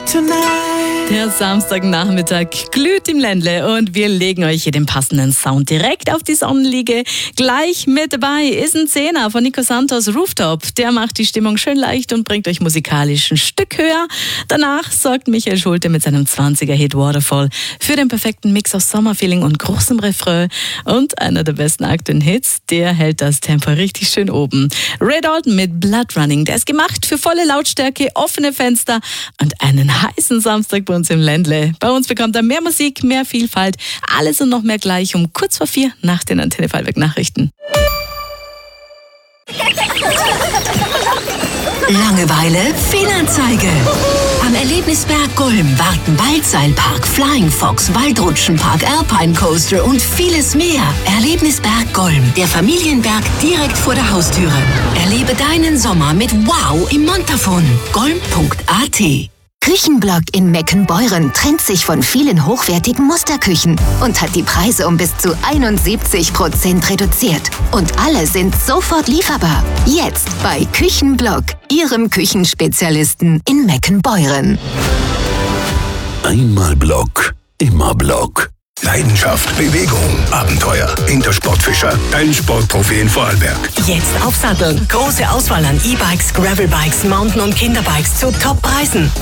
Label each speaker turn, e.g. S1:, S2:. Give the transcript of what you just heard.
S1: Der Samstagnachmittag glüht im Ländle und wir legen euch hier den passenden Sound direkt auf die Sonnenliege. Gleich mit dabei ist ein Zehner von Nico Santos, Rooftop. Der macht die Stimmung schön leicht und bringt euch musikalisch ein Stück höher. Danach sorgt Michael Schulte mit seinem 20er-Hit Waterfall für den perfekten Mix aus Sommerfeeling und großem Refrain. Und einer der besten aktuellen Hits, der hält das Tempo richtig schön oben. Ray Dalton mit Blood Running. Der ist gemacht für volle Lautstärke, offene Fenster und einen heißen Samstag bei uns im Ländle. Bei uns bekommt er mehr Musik, mehr Vielfalt, alles und noch mehr gleich um kurz vor 4 nach den Antenne Fallberg Nachrichten.
S2: Langeweile? Fehlanzeige. Am Erlebnisberg Golm warten Waldseilpark, Flying Fox, Waldrutschenpark, Alpine Coaster und vieles mehr. Erlebnisberg Golm, der Familienberg direkt vor der Haustüre. Erlebe deinen Sommer mit Wow im Montafon. golm.at.
S3: Küchenblock in Meckenbeuren trennt sich von vielen hochwertigen Musterküchen und hat die Preise um bis zu 71% reduziert. Und alle sind sofort lieferbar. Jetzt bei Küchenblock, Ihrem Küchenspezialisten in Meckenbeuren.
S4: Einmal Block, immer Block.
S5: Leidenschaft, Bewegung, Abenteuer. Intersportfischer, dein Sportprofi in Vorarlberg.
S2: Jetzt aufsatteln. Große Auswahl an E-Bikes, Gravelbikes, Mountain- und Kinderbikes zu Top-Preisen.